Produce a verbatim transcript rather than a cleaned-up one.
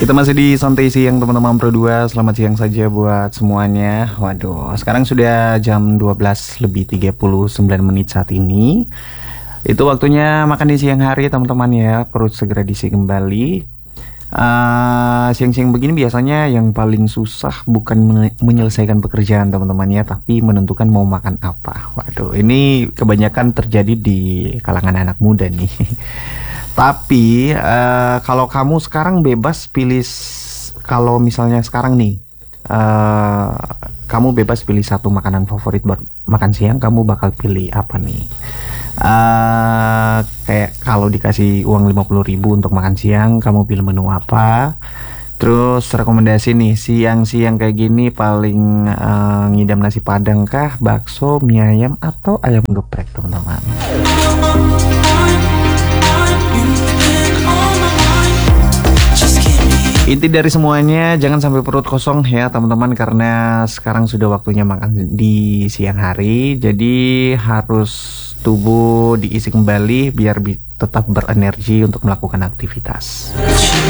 Kita masih di santai siang teman-teman Pro dua. Selamat siang saja buat semuanya. Waduh, sekarang sudah jam dua belas lebih tiga puluh sembilan menit saat ini. Itu waktunya makan di siang hari teman-teman ya. Perut segera diisi kembali. Uh, siang-siang begini biasanya yang paling susah bukan men- menyelesaikan pekerjaan teman-teman ya, tapi menentukan mau makan apa. Waduh, ini kebanyakan terjadi di kalangan anak muda nih. Tapi eh, kalau kamu sekarang bebas pilih, s- kalau misalnya sekarang nih, eh, kamu bebas pilih satu makanan favorit buat makan siang, kamu bakal pilih apa nih? eh Kayak kalau dikasih uang lima puluh ribu untuk makan siang, kamu pilih menu apa? Terus rekomendasi nih, siang-siang kayak gini paling eh, ngidam nasi padang kah, bakso, mie ayam, atau ayam geprek teman-teman? Inti dari semuanya jangan sampai perut kosong ya teman-teman, karena sekarang sudah waktunya makan di siang hari. Jadi harus tubuh diisi kembali biar bi- tetap berenergi untuk melakukan aktivitas.